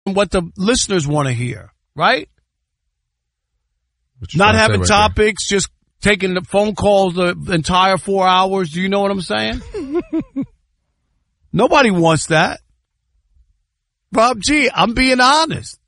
what the listeners want to hear, right? Not having topics, just taking the phone calls the entire 4 hours. Do you know what I'm saying? Nobody wants that. Rob G, I'm being honest.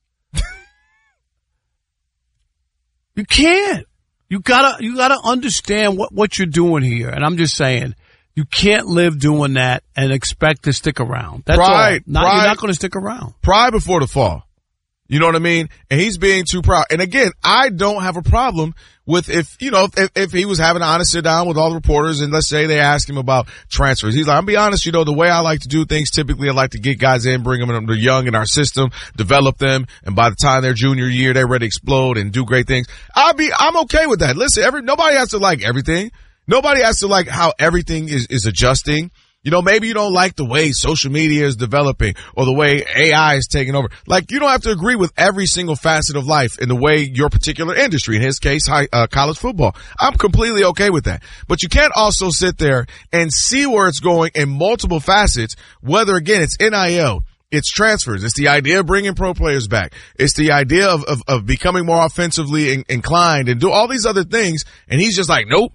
You can't. You gotta understand what you're doing here. And I'm just saying, you can't live doing that and expect to stick around. That's pride, all. You're not going to stick around. Pride before the fall. You know what I mean? And he's being too proud. And again, I don't have a problem with if he was having an honest sit down with all the reporters and let's say they ask him about transfers. He's like, I'll be honest, the way I like to do things, typically I like to get guys in, bring them in, they're young in our system, develop them, and by the time they're junior year, they're ready to explode and do great things. I'm okay with that. Listen, nobody has to like everything. Nobody has to like how everything is adjusting. Maybe you don't like the way social media is developing or the way AI is taking over. Like, you don't have to agree with every single facet of life in the way your particular industry, in his case, college football. I'm completely okay with that. But you can't also sit there and see where it's going in multiple facets, whether, again, it's NIL, it's transfers, it's the idea of bringing pro players back, it's the idea of becoming more offensively inclined and do all these other things, and he's just like, nope,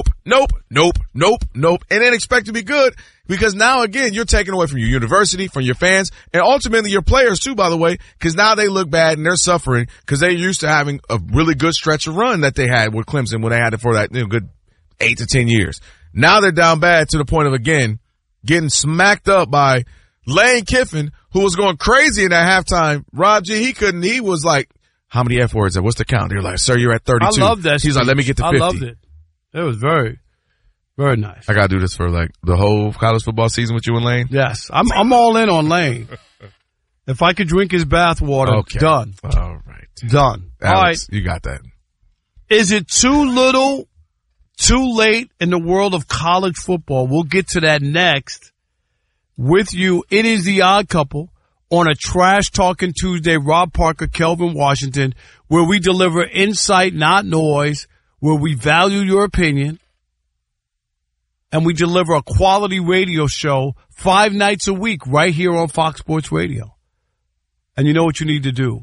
and then expect to be good. Because now, again, you're taking away from your university, from your fans, and ultimately your players, too, by the way, because now they look bad and they're suffering because they're used to having a really good stretch of run that they had with Clemson when they had it for that good 8 to 10 years. Now they're down bad to the point of, again, getting smacked up by Lane Kiffin, who was going crazy in that halftime. Rob G, he was like, how many F words? What's the count? You're like, sir, you're at 32. I love that. He's like, let me get to 50. I loved it. It was very, very nice. I got to do this for like the whole college football season with you and Lane? Yes. I'm all in on Lane. If I could drink his bathwater, okay. Done. All right. Done. Alex, all right. You got that. Is it too little, too late in the world of college football? We'll get to that next with you. It is the Odd Couple on a Trash Talking Tuesday. Rob Parker, Kelvin Washington, where we deliver insight, not noise, where we value your opinion, and we deliver a quality radio show 5 nights a week right here on Fox Sports Radio. And you know what you need to do.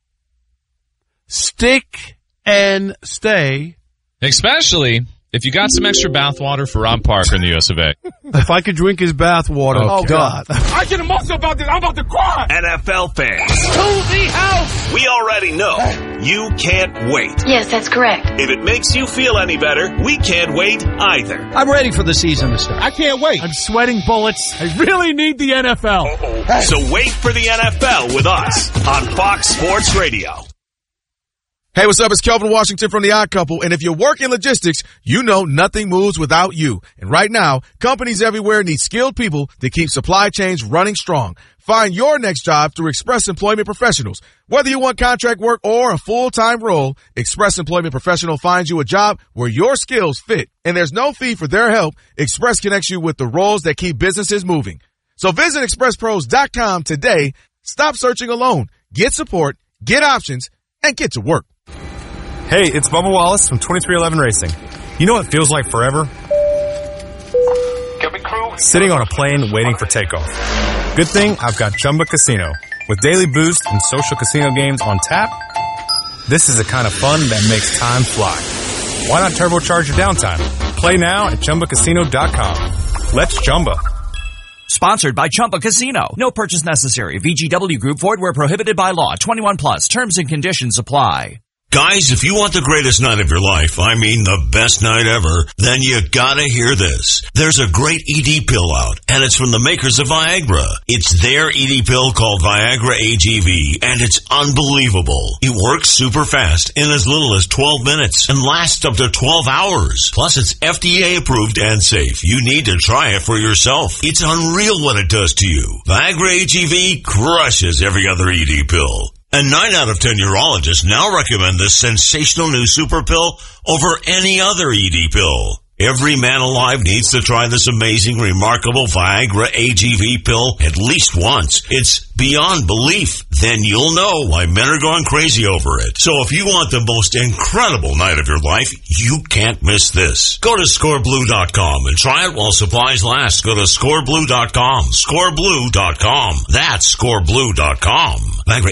Stick and stay. Especially if you got some extra bathwater for Rob Parker in the US of A. If I could drink his bathwater, oh, God. I get emotional about this. I'm about to cry. NFL fans. To the house. We already know you can't wait. Yes, that's correct. If it makes you feel any better, we can't wait either. I'm ready for the season to start. I can't wait. I'm sweating bullets. I really need the NFL. Hey. So wait for the NFL with us on Fox Sports Radio. Hey, what's up? It's Kelvin Washington from The Odd Couple. And if you work in logistics, you know nothing moves without you. And right now, companies everywhere need skilled people to keep supply chains running strong. Find your next job through Express Employment Professionals. Whether you want contract work or a full-time role, Express Employment Professional finds you a job where your skills fit. And there's no fee for their help. Express connects you with the roles that keep businesses moving. So visit expresspros.com today. Stop searching alone. Get support, get options, and get to work. Hey, it's Bubba Wallace from 2311 Racing. You know what feels like forever? Sitting on a plane waiting for takeoff. Good thing I've got Chumba Casino. With daily boost and social casino games on tap, this is the kind of fun that makes time fly. Why not turbocharge your downtime? Play now at ChumbaCasino.com. Let's Chumba. Sponsored by Chumba Casino. No purchase necessary. VGW Group. Void where prohibited by law. 21 plus. Terms and conditions apply. Guys, if you want the greatest night of your life, I mean the best night ever, then you gotta hear this. There's a great ED pill out, and it's from the makers of Viagra. It's their ED pill called Viagra AGV, and it's unbelievable. It works super fast in as little as 12 minutes and lasts up to 12 hours. Plus, it's FDA approved and safe. You need to try it for yourself. It's unreal what it does to you. Viagra AGV crushes every other ED pill. And 9 out of 10 urologists now recommend this sensational new super pill over any other ED pill. Every man alive needs to try this amazing, remarkable Viagra AGV pill at least once. It's beyond belief. Then you'll know why men are going crazy over it. So if you want the most incredible night of your life, you can't miss this. Go to scoreblue.com and try it while supplies last. Go to scoreblue.com. Scoreblue.com. That's scoreblue.com. Viagra